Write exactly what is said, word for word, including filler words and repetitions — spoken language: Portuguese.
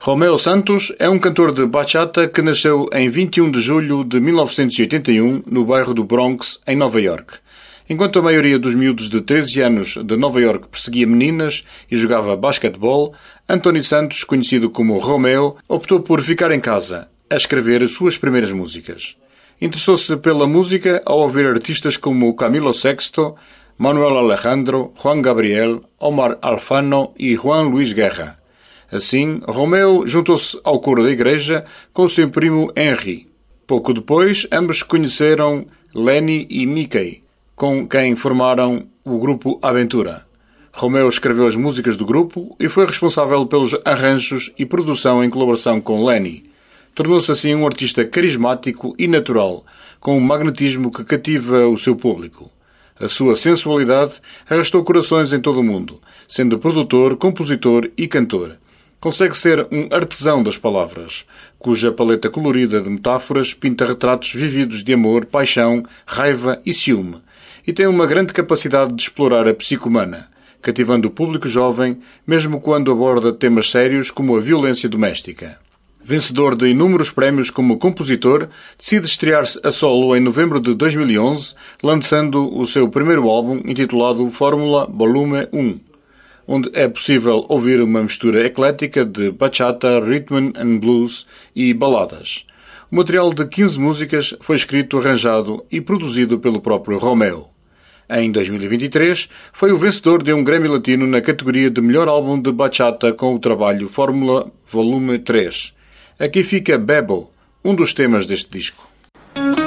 Romeo Santos é um cantor de bachata que nasceu em vinte e um de julho de mil novecentos e oitenta e um no bairro do Bronx, em Nova York. Enquanto a maioria dos miúdos de treze anos de Nova York perseguia meninas e jogava basquetebol, Anthony Santos, conhecido como Romeo, optou por ficar em casa, a escrever as suas primeiras músicas. Interessou-se pela música ao ouvir artistas como Camilo Sexto, Manuel Alejandro, Juan Gabriel, Omar Alfano e Juan Luis Guerra. Assim, Romeo juntou-se ao coro da igreja com o seu primo Henry. Pouco depois, ambos conheceram Lenny e Mickey, com quem formaram o grupo Aventura. Romeo escreveu as músicas do grupo e foi responsável pelos arranjos e produção em colaboração com Lenny. Tornou-se assim um artista carismático e natural, com um magnetismo que cativa o seu público. A sua sensualidade arrastou corações em todo o mundo, sendo produtor, compositor e cantor. Consegue ser um artesão das palavras, cuja paleta colorida de metáforas pinta retratos vividos de amor, paixão, raiva e ciúme, e tem uma grande capacidade de explorar a psique humana, cativando o público jovem, mesmo quando aborda temas sérios como a violência doméstica. Vencedor de inúmeros prémios como compositor, decide estrear-se a solo em novembro de dois mil e onze, lançando o seu primeiro álbum intitulado Fórmula Volume um, onde é possível ouvir uma mistura eclética de bachata, rhythm and blues e baladas. O material de quinze músicas foi escrito, arranjado e produzido pelo próprio Romeo. Em dois mil e vinte e três, foi o vencedor de um Grammy Latino na categoria de melhor álbum de bachata com o trabalho Fórmula Volume três. Aqui fica Bebo, um dos temas deste disco.